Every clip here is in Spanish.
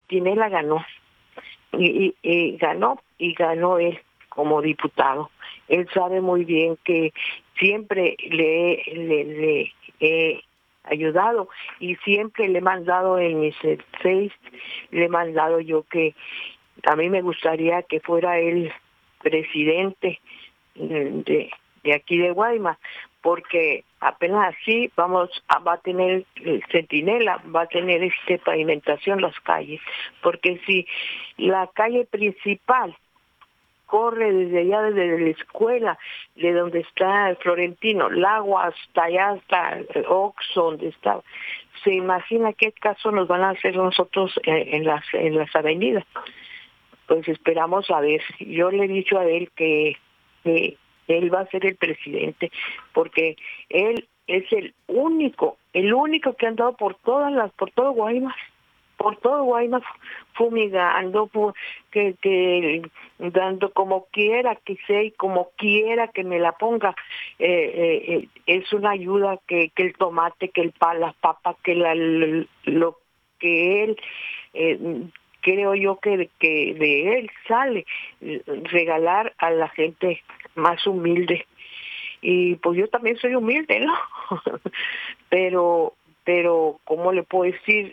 Centinela ganó. Y ganó él como diputado. Él sabe muy bien que siempre le he ayudado y siempre le he mandado en mis Face, le he mandado yo que a mí me gustaría que fuera él presidente de aquí de Guaymas, porque apenas así va a tener Centinela, va a tener pavimentación las calles, porque si la calle principal corre desde allá, desde la escuela, de donde está el Florentino, Lago, hasta allá, hasta el Oxxo, donde está, se imagina qué caso nos van a hacer nosotros en las avenidas. Pues esperamos a ver. Yo le he dicho a él que él va a ser el presidente, porque él es el único que ha andado por todo Guaymas, fumigando, que dando como quiera que sea y como quiera que me la ponga. Es una ayuda que el tomate, que las papas, que lo que él... creo yo que de él sale regalar a la gente más humilde. Y pues yo también soy humilde, ¿no? pero ¿cómo le puedo decir?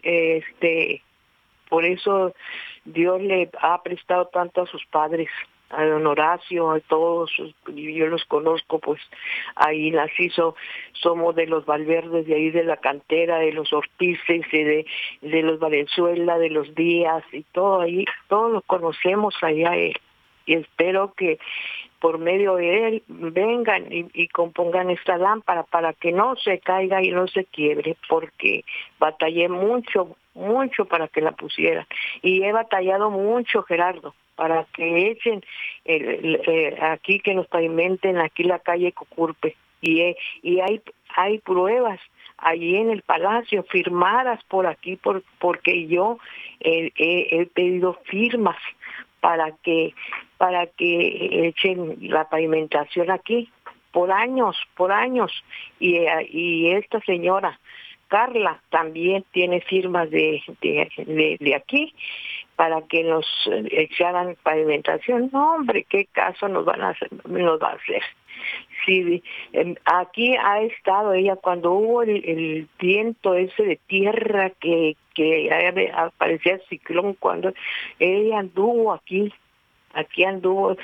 Por eso Dios le ha prestado tanto a sus padres, a don Horacio, a todos, yo los conozco, pues ahí nací, somos de los Valverdes, de ahí de la cantera, de los Ortices, de los Valenzuela, de los Díaz, y todo ahí, todos los conocemos allá, y espero que por medio de él vengan y compongan esta lámpara para que no se caiga y no se quiebre, porque batallé mucho para que la pusieran, y he batallado mucho, Gerardo, para que echen aquí, que nos pavimenten aquí la calle Cocurpe, y hay pruebas allí en el Palacio, firmadas por aquí, porque yo he pedido firmas para que echen la pavimentación aquí por años, y esta señora Carla también tiene firmas de aquí para que nos echaran pavimentación. No, hombre, qué caso nos va a hacer. Sí, aquí ha estado ella cuando hubo el viento ese de tierra que aparecía el ciclón, cuando ella anduvo aquí anduvo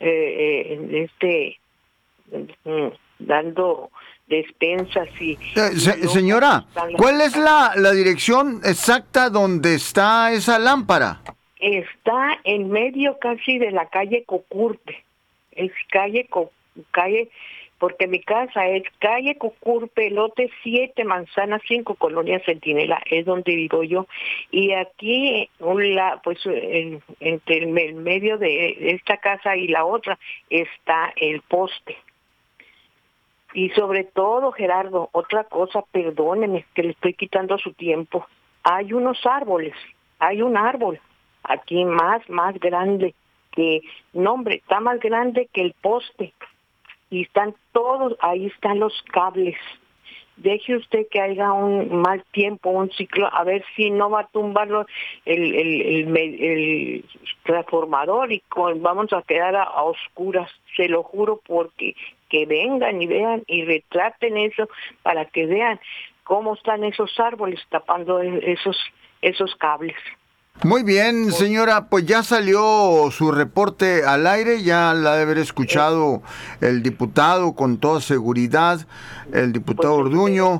dando despensas y señora, ¿cuál es la dirección exacta donde está esa lámpara? Está en medio casi de la calle Cocurpe. Es calle, porque mi casa es calle Cocurpe, lote 7, manzana 5, colonia Centinela, es donde vivo yo. Y aquí, pues entre el medio de esta casa y la otra está el poste. Y sobre todo, Gerardo, otra cosa, perdóneme que le estoy quitando su tiempo. Hay unos árboles, hay un árbol aquí más grande está más grande que el poste. Y están todos, ahí están los cables. Deje usted que haya un mal tiempo, un ciclo, a ver si no va a tumbarlo el transformador y vamos a quedar a oscuras, se lo juro, porque que vengan y vean y retraten eso para que vean cómo están esos árboles tapando esos cables. Muy bien, señora, pues ya salió su reporte al aire, ya la debe haber escuchado el diputado con toda seguridad, el diputado Orduño,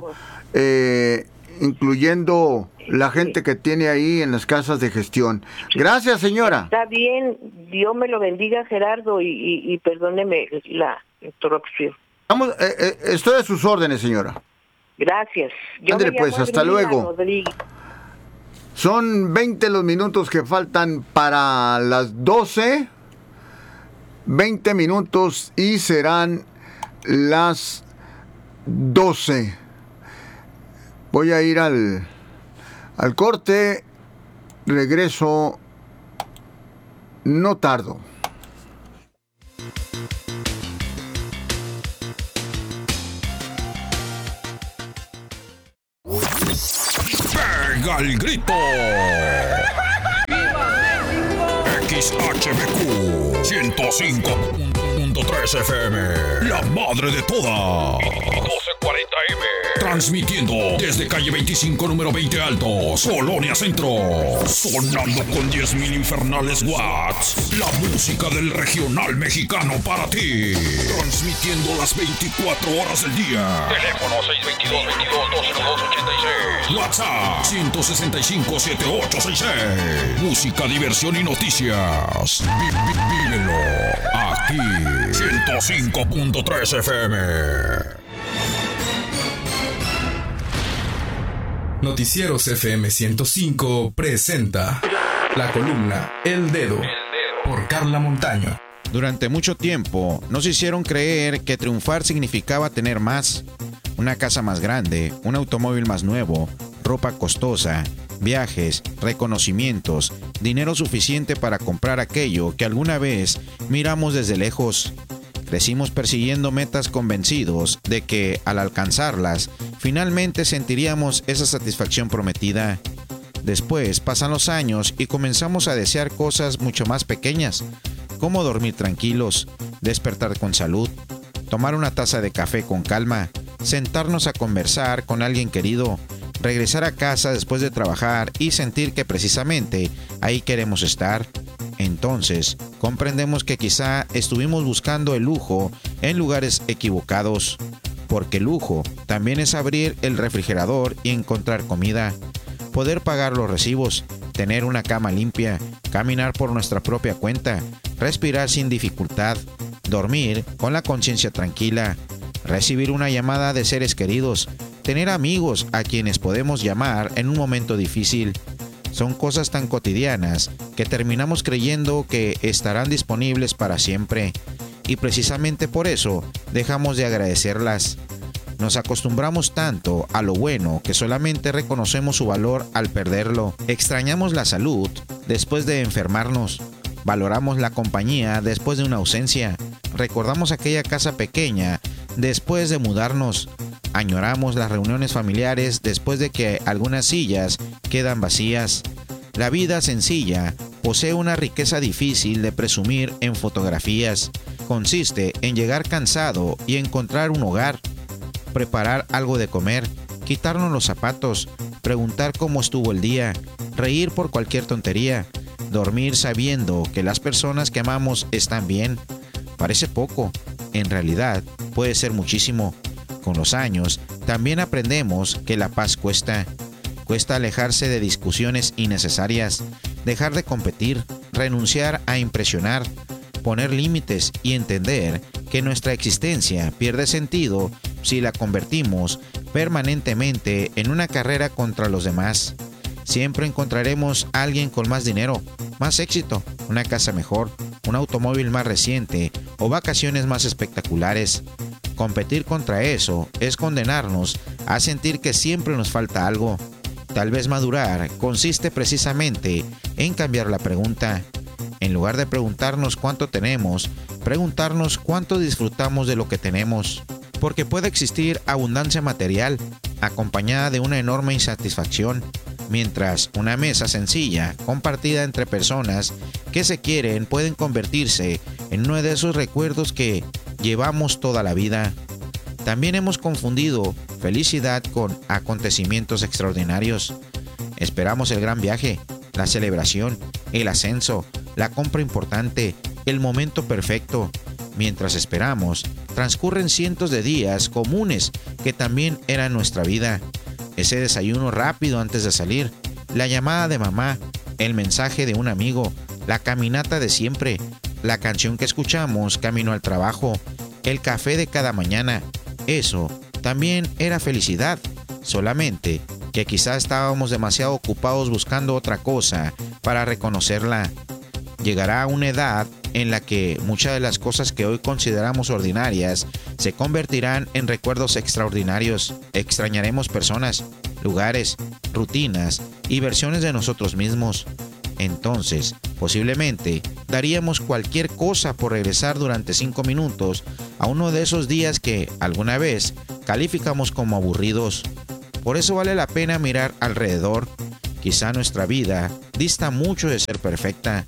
incluyendo la gente que tiene ahí en las casas de gestión. Gracias, señora. Está bien, Dios me lo bendiga, Gerardo, y perdóneme la interrupción. Estoy a sus órdenes, señora. Gracias. Ándale, pues, hasta luego. Rodríguez. Son 20 los minutos que faltan para las 12. 20 minutos y serán las 12. Voy a ir al corte. Regreso. No tardo. ¡Pega el grito! XHBQ 105.3 FM, la madre de todas. 1240M. Transmitiendo desde calle 25, número 20 Altos, Colonia Centro. Sonando con 10,000 infernales watts. La música del regional mexicano para ti. Transmitiendo las 24 horas del día. Teléfono 622-22-212-86. WhatsApp 165-7866. Música, diversión y noticias. Vívelo aquí. 105.3 FM. Noticieros FM 105 presenta la columna El Dedo por Carla Montaño. Durante mucho tiempo nos hicieron creer que triunfar significaba tener más, una casa más grande, un automóvil más nuevo, ropa costosa, viajes, reconocimientos, dinero suficiente para comprar aquello que alguna vez miramos desde lejos. Crecimos persiguiendo metas convencidos de que, al alcanzarlas, finalmente sentiríamos esa satisfacción prometida. Después pasan los años y comenzamos a desear cosas mucho más pequeñas, como dormir tranquilos, despertar con salud, tomar una taza de café con calma, sentarnos a conversar con alguien querido, regresar a casa después de trabajar y sentir que precisamente ahí queremos estar. Entonces, comprendemos que quizá estuvimos buscando el lujo en lugares equivocados, porque lujo también es abrir el refrigerador y encontrar comida, poder pagar los recibos, tener una cama limpia, caminar por nuestra propia cuenta, respirar sin dificultad, dormir con la conciencia tranquila, recibir una llamada de seres queridos, tener amigos a quienes podemos llamar en un momento difícil. Son cosas tan cotidianas que terminamos creyendo que estarán disponibles para siempre, y precisamente por eso dejamos de agradecerlas. Nos acostumbramos tanto a lo bueno que solamente reconocemos su valor al perderlo. Extrañamos la salud después de enfermarnos. Valoramos la compañía después de una ausencia. Recordamos aquella casa pequeña después de mudarnos. Añoramos las reuniones familiares después de que algunas sillas quedan vacías. La vida sencilla posee una riqueza difícil de presumir en fotografías. Consiste en llegar cansado y encontrar un hogar, preparar algo de comer, quitarnos los zapatos, preguntar cómo estuvo el día, reír por cualquier tontería, dormir sabiendo que las personas que amamos están bien. Parece poco, en realidad puede ser muchísimo. Con los años, también aprendemos que la paz cuesta. Cuesta alejarse de discusiones innecesarias, dejar de competir, renunciar a impresionar, poner límites y entender que nuestra existencia pierde sentido si la convertimos permanentemente en una carrera contra los demás. Siempre encontraremos a alguien con más dinero, más éxito, una casa mejor, un automóvil más reciente o vacaciones más espectaculares. Competir contra eso es condenarnos a sentir que siempre nos falta algo. Tal vez madurar consiste precisamente en cambiar la pregunta. En lugar de preguntarnos cuánto tenemos, preguntarnos cuánto disfrutamos de lo que tenemos. Porque puede existir abundancia material acompañada de una enorme insatisfacción, mientras una mesa sencilla, compartida entre personas que se quieren, pueden convertirse en uno de esos recuerdos que llevamos toda la vida. También hemos confundido felicidad con acontecimientos extraordinarios. Esperamos el gran viaje, la celebración, el ascenso, la compra importante, el momento perfecto. Mientras esperamos, transcurren cientos de días comunes que también eran nuestra vida. Ese desayuno rápido antes de salir, la llamada de mamá, el mensaje de un amigo, la caminata de siempre, la canción que escuchamos camino al trabajo, el café de cada mañana. Eso también era felicidad, solamente que quizá estábamos demasiado ocupados buscando otra cosa para reconocerla. Llegará una edad en la que muchas de las cosas que hoy consideramos ordinarias se convertirán en recuerdos extraordinarios. Extrañaremos personas, lugares, rutinas y versiones de nosotros mismos. Entonces, posiblemente, daríamos cualquier cosa por regresar durante 5 minutos a uno de esos días que, alguna vez, calificamos como aburridos. Por eso vale la pena mirar alrededor. Quizá nuestra vida dista mucho de ser perfecta,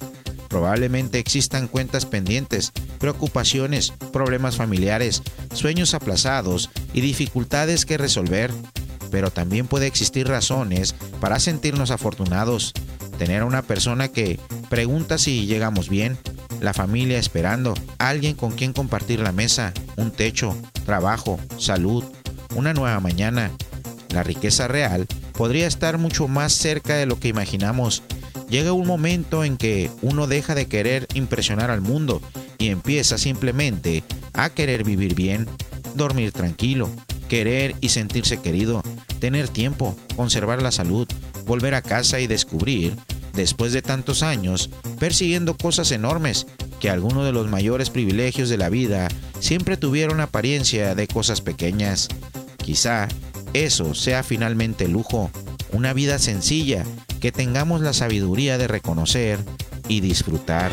Probablemente existan cuentas pendientes, preocupaciones, problemas familiares, sueños aplazados y dificultades que resolver. Pero también puede existir razones para sentirnos afortunados. Tener a una persona que pregunta si llegamos bien, la familia esperando, alguien con quien compartir la mesa, un techo, trabajo, salud, una nueva mañana. La riqueza real podría estar mucho más cerca de lo que imaginamos. Llega un momento en que uno deja de querer impresionar al mundo y empieza simplemente a querer vivir bien, dormir tranquilo, querer y sentirse querido, tener tiempo, conservar la salud, volver a casa y descubrir, después de tantos años, persiguiendo cosas enormes, que algunos de los mayores privilegios de la vida siempre tuvieron apariencia de cosas pequeñas. Quizá eso sea finalmente lujo, una vida sencilla, que tengamos la sabiduría de reconocer y disfrutar.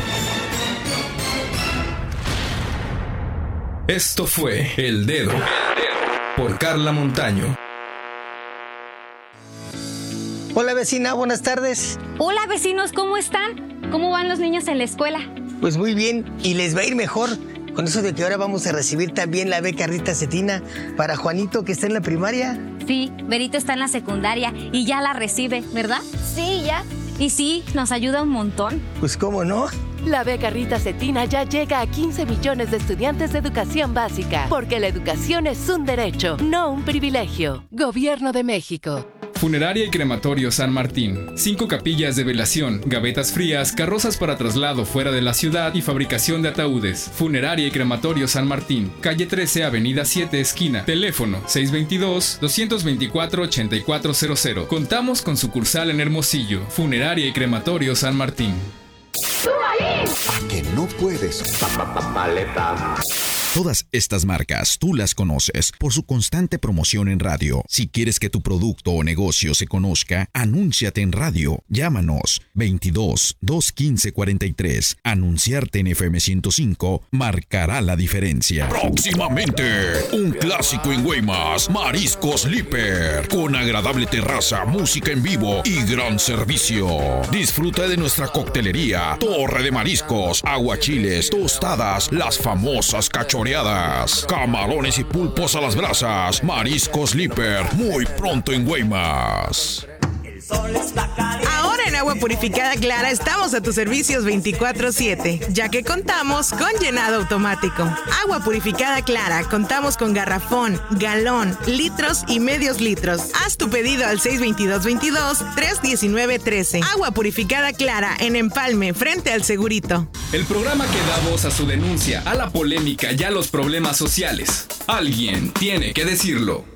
Esto fue El Dedo, por Carla Montaño. Hola vecina, buenas tardes. Hola vecinos, ¿cómo están? ¿Cómo van los niños en la escuela? Pues muy bien, y les va a ir mejor con eso de que ahora vamos a recibir también la beca Rita Cetina para Juanito, que está en la primaria. Sí, Berito está en la secundaria y ya la recibe, ¿verdad? Sí, ya. Y sí, nos ayuda un montón. Pues cómo no. La beca Rita Cetina ya llega a 15 millones de estudiantes de educación básica, porque la educación es un derecho, no un privilegio. Gobierno de México. Funeraria y Crematorio San Martín. 5 capillas de velación, gavetas frías, carrozas para traslado fuera de la ciudad y fabricación de ataúdes. Funeraria y Crematorio San Martín. Calle 13, Avenida 7, esquina. Teléfono 622-224-8400. Contamos con sucursal en Hermosillo. Funeraria y Crematorio San Martín. ¿A que no puedes? Maleta. Todas estas marcas tú las conoces por su constante promoción en radio. Si quieres que tu producto o negocio se conozca, anúnciate en radio. Llámanos 22-215-43. Anunciarte en FM 105 marcará la diferencia. Próximamente, un clásico en Guaymas, Mariscos Líper, con agradable terraza, música en vivo y gran servicio. Disfruta de nuestra coctelería, torre de mariscos, aguachiles, tostadas, las famosas cachoreadas, camarones y pulpos a las brasas. Mariscos Líper, muy pronto en Guaymas. Ahora en Agua Purificada Clara estamos a tus servicios 24/7, ya que contamos con llenado automático. Agua Purificada Clara, contamos con garrafón, galón, litros y medios litros. Haz tu pedido al 622-319-13. Agua Purificada Clara, en Empalme, frente al Segurito. El programa que da voz a su denuncia, a la polémica y a los problemas sociales. Alguien tiene que decirlo.